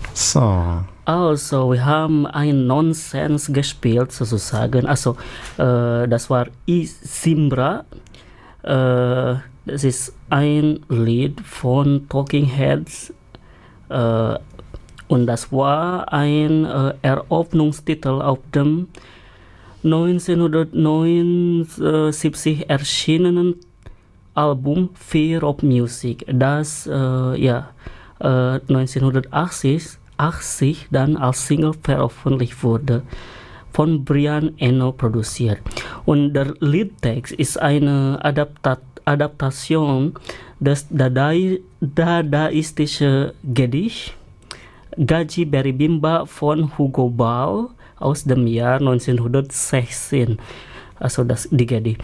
So. Also, wir haben ein Nonsens gespielt, sozusagen. Also, das war Isimbra. Das ist ein Lied von Talking Heads. Und das war ein Eröffnungstitel auf dem 1979 erschienenen Album Fear of Music, das 1980 dann als Single veröffentlicht wurde, von Brian Eno produziert. Und der Liedtext ist eine Adaptation des dadaistischen Gedichts Gaji Beribimba von Hugo Ball aus dem Jahr 1916. Also die Gedicht.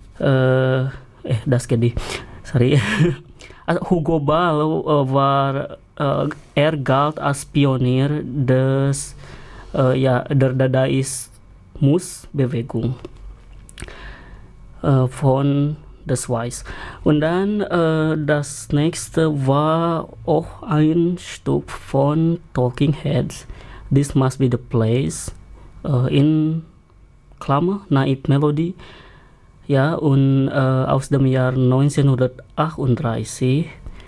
Das Gedicht. Sorry. Also Hugo Ball war galt als Pionier der Dadaismusbewegung von der Schweiz. Und dann das nächste war auch ein Stück von Talking Heads. This Must Be the Place, in Klammer, Naive Melody. Ja, und aus dem Jahr 1938.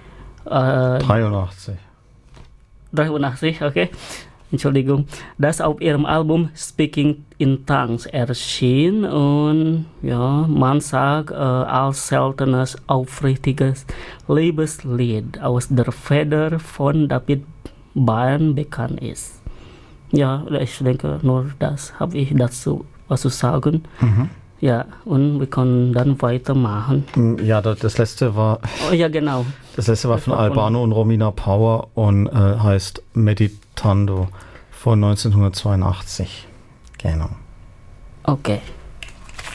83, okay. Entschuldigung. Das auf ihrem Album Speaking in Tongues erschien und ja, man sagt als seltenes, aufrichtiges Liebeslied aus der Feder von David Byrne bekannt ist. Ja, ich denke, nur das habe ich dazu was zu sagen. Mhm. Ja, und wir können dann weitermachen. Ja, das letzte war. Oh ja, genau. Das letzte war von Albano und Romina Power und heißt Meditando von 1982. Genau. Okay.